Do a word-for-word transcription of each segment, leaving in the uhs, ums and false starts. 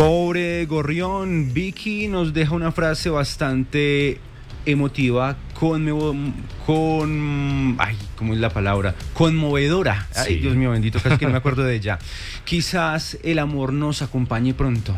Pobre gorrión. Vicky nos deja una frase bastante emotiva, conmevo, con, ay, ¿cómo es la palabra? Conmovedora. Ay, sí. Dios mío bendito, casi que no me acuerdo de ella. Quizás el amor nos acompañe pronto.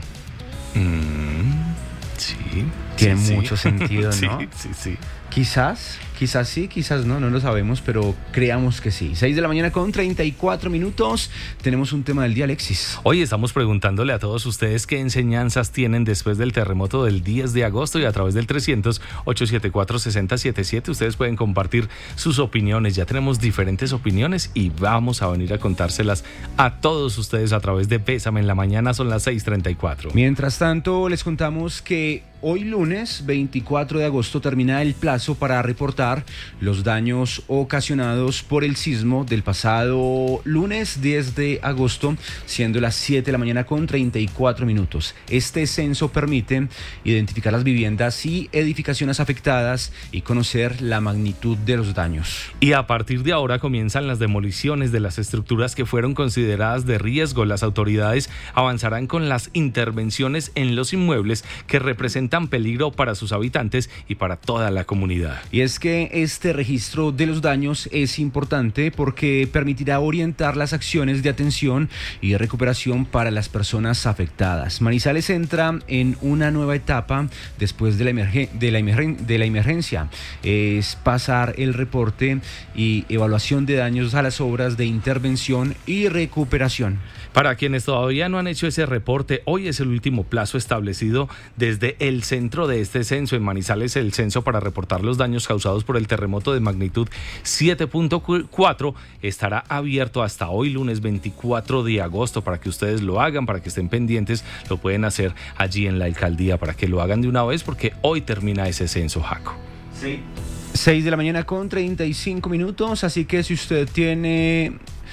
Mm, sí. Tiene sí, mucho sí. sentido, ¿no? Sí, sí, sí. Quizás, quizás sí, quizás no, no lo sabemos, pero creamos que sí. seis de la mañana con treinta y cuatro minutos. Tenemos un tema del día, Alexis. Hoy estamos preguntándole a todos ustedes qué enseñanzas tienen después del terremoto del diez de agosto, y a través del trescientos, ochocientos setenta y cuatro, sesenta setenta y siete ustedes pueden compartir sus opiniones. Ya tenemos diferentes opiniones y vamos a venir a contárselas a todos ustedes a través de Bésame en la Mañana. Son las seis treinta y cuatro. Mientras tanto, les contamos que hoy lunes veinticuatro de agosto termina el plazo para reportar los daños ocasionados por el sismo del pasado lunes diez de agosto, siendo las siete de la mañana con treinta y cuatro minutos. Este censo permite identificar las viviendas y edificaciones afectadas y conocer la magnitud de los daños. Y a partir de ahora comienzan las demoliciones de las estructuras que fueron consideradas de riesgo. Las autoridades avanzarán con las intervenciones en los inmuebles que representan peligro para sus habitantes y para toda la comunidad. Y es que este registro de los daños es importante porque permitirá orientar las acciones de atención y de recuperación para las personas afectadas. Manizales entra en una nueva etapa después de la, emergen- de la, emergen- de la emergencia. Es pasar el reporte y evaluación de daños a las obras de intervención y recuperación. Para quienes todavía no han hecho ese reporte, hoy es el último plazo establecido desde el centro de este censo. En Manizales, el censo para reportar los daños causados por el terremoto de magnitud siete punto cuatro estará abierto hasta hoy, lunes veinticuatro de agosto, para que ustedes lo hagan, para que estén pendientes. Lo pueden hacer allí en la alcaldía para que lo hagan de una vez, porque hoy termina ese censo, Jaco. Sí. seis de la mañana con treinta y cinco minutos, así que si usted tiene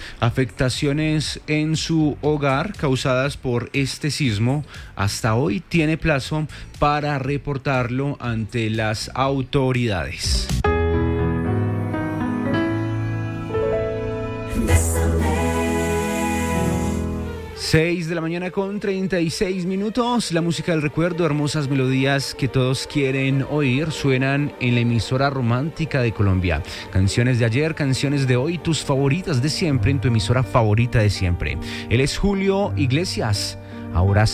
afectaciones en su hogar causadas por este sismo, hasta hoy tiene plazo para reportarlo ante las autoridades. seis de la mañana con treinta y seis minutos, la música del recuerdo, hermosas melodías que todos quieren oír, suenan en la emisora romántica de Colombia. Canciones de ayer, canciones de hoy, tus favoritas de siempre en tu emisora favorita de siempre. Él es Julio Iglesias, ahora